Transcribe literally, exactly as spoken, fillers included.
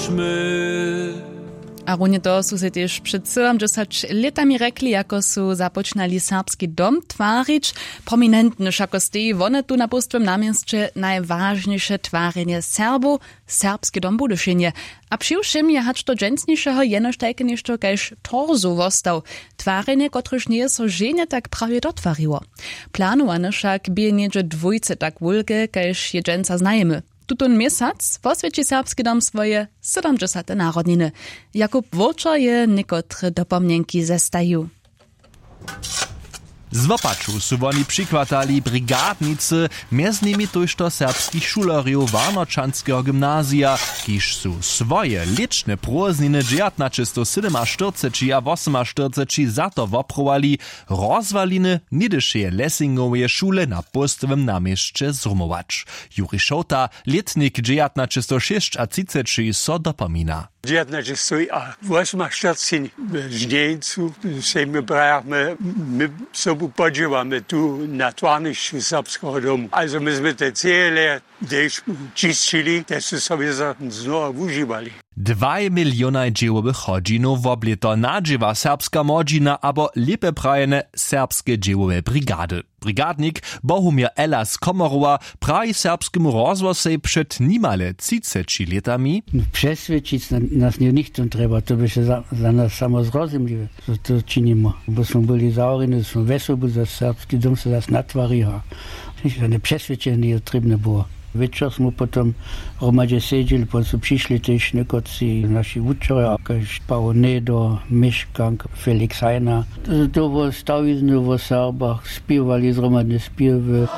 započmy. A runje to su se też przed siedemdziesięcioma latami rekli, jako su započnali serbski dom twarić. Prominentny jako stej one tu na pustwym namiestcze najważniejsze twarzenie Serbów, serbski dom Budyšine. A přiwšim je hacz do dżęsniejszego jenoż tajke ništo kajż torzu wostał. Twarzenie, kotryż nie so żenie tak prawie dotwariło. Planowane však bije niedzie dwójce tak wulge, kajż je dżęca znajemy. Tutun miesiąc poswieci serbski dom swoje siedemdziesiąte narodniny. Jakub Wójcza je niekotre dopomnienki zestaju. Z Wopaczu su woni przykładali brigadnicy, między nimi tuż to serbskich szulariów Warnoczanskiego gimnazja, kiż su swoje liczne próżniny dziewiętnaście siedemczterdzieści a osiemczterdzieści za to woprowali rozwaliny nidysze Lessingowe szule na pustwym namieszcze zrumować. Juri Szota, letnik dziewiętnaście šesťdesiat so dopomina. dziewiętnaście a osiemczterdzieści żnieńcu sejmy brajachmy, my sobą podziewamy tu na twarniszczu serbskiego domu. Also myśmy te cele, gdyż czyścili, te su sobie znowu używali. Dwaj miliona dziełowych chodzinów w oblito nadziewa serbska modzina, abo lepe prajene serbskie dziełowe brigady. Brigadnik Bohumir Elas Komorowa praji serbskiemu rozwosej przed nimale trzydziećmi latami. Przesvědčić nas nie nikt trzeba, to by się za, za nas samo zrozumliwe, że to czynimy. Bo są byli zaureni, są wesoły za serbski dom, se nas natwariha. Żadne przesvědčenie nie potrzebne było. Večer smo potom hromadě sedeli, potom su přišli też nekoci naši učere, kaž Paolo Nedo, Miškank, Felix Heiner. To bylo stavizne v Serbach, zpívali zhromadne zpěvy.